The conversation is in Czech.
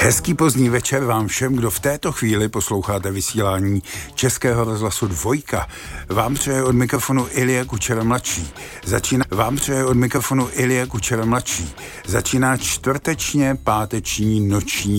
Hezký pozdní večer vám všem, kdo v této chvíli posloucháte vysílání Českého rozhlasu Dvojka. Vám přeje od mikrofonu Ilja Kučera mladší. Začíná čtvrtečně páteční noční